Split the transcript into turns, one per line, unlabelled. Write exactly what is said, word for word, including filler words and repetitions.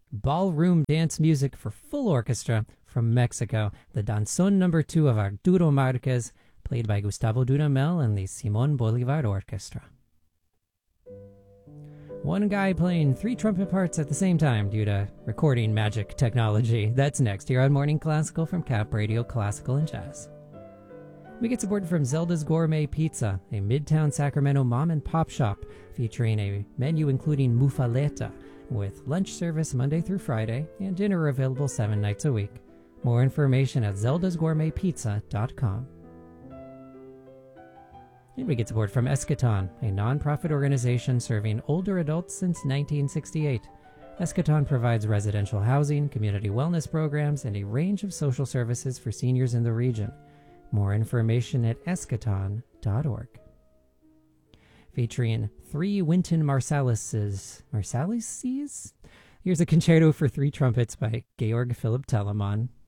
ballroom dance music for full orchestra from Mexico, the Danzón number two of Arturo Marquez, played by Gustavo Dudamel and the Simón Bolívar Orchestra. One guy playing three trumpet parts at the same time due to recording magic technology. That's next here on Morning Classical from Cap Radio Classical and Jazz. We get support from Zelda's Gourmet Pizza, a Midtown Sacramento mom and pop shop featuring a menu including muffaletta, with lunch service Monday through Friday and dinner available seven nights a week. More information at zeldas gourmet pizza dot com. And we get support from Eschaton, a non-profit organization serving older adults since nineteen sixty-eight. Eschaton provides residential housing, community wellness programs, and a range of social services for seniors in the region. More information at eschaton dot org. Featuring three Wynton Marsalises. Marsalises? Here's a concerto for three trumpets by Georg Philipp Telemann.